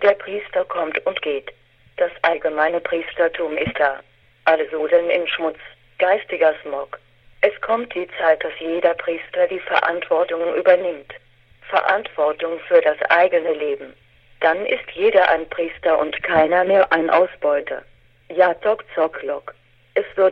Der Priester kommt und geht. Das allgemeine Priestertum ist da. Alle sudeln in Schmutz, geistiger Smog. Es kommt die Zeit, dass jeder Priester die Verantwortung übernimmt. Verantwortung für das eigene Leben. Dann ist jeder ein Priester und keiner mehr ein Ausbeuter. Ja, Tok Zok Lok. Es wird